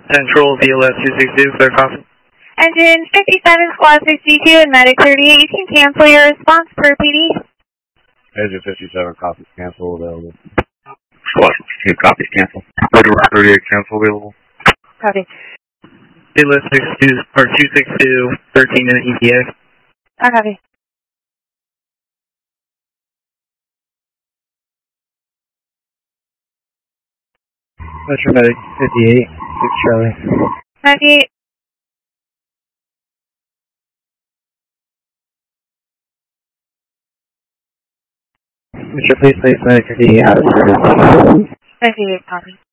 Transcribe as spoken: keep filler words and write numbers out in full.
Central, V L S two six two, clear copy. Engine fifty-seven, Squad sixty-two, and Medic thirty-eight, you can cancel your response per P D. Engine fifty-seven, copy, cancel available. Squad sixty-two, copy, cancel. Motor thirty-eight, cancel available. Copy. V L S six two, or two six two, thirteen minute E T A. I copy. Metro Medic fifty-eight, six Charlie. ninety-eight. Metro, please place Medic fifty-eight out of service. ninety-eight, copy.